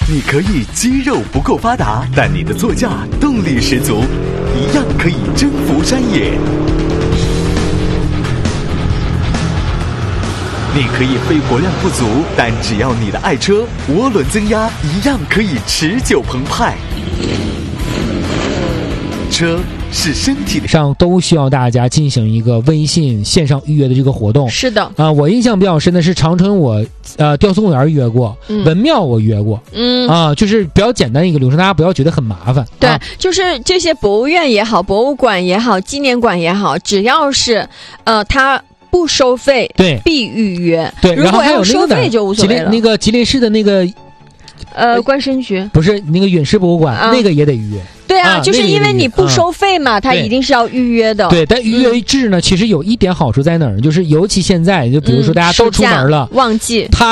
你可以肌肉不够发达，但你的座驾动力十足，一样可以征服山野。你可以肺活量不足，但只要你的爱车涡轮增压，一样可以持久澎湃。车是身体上都需要大家进行一个微信线上预约的这个活动。 是的我印象比较深的是长春我雕塑公园约过，文庙我约过，就是比较简单一个流程，大家不要觉得很麻烦。 对，就是这些博物院也好，博物馆也好，纪念馆也好，只要是它不收费， 对， 必预约。 对， 如果要收费就无所谓了。 那个吉林市的那个观生局不是那个陨石博物馆，那个也得预约。 对啊，就是因为你不收费嘛，它一定是要预约的。 对，但预约制呢，其实有一点好处在哪儿呢？就是尤其现在，就比如说大家都出门了， 旺季，